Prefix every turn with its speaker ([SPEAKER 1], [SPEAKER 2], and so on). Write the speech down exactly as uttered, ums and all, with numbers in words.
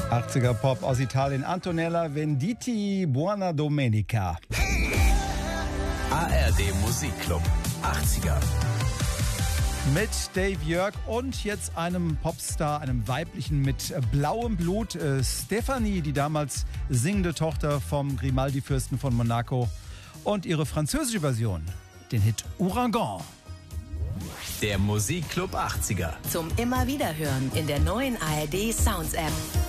[SPEAKER 1] achtziger Pop aus Italien. Antonella Venditti, Buona Domenica.
[SPEAKER 2] A R D Musikclub achtziger.
[SPEAKER 1] Mit Dave Jörg und jetzt einem Popstar, einem weiblichen mit blauem Blut, äh, Stefanie, die damals singende Tochter vom Grimaldi-Fürsten von Monaco, und ihre französische Version, den Hit Ouragan.
[SPEAKER 2] Der Musikclub achtziger.
[SPEAKER 3] Zum immer wieder hören in der neuen A R D Sounds App.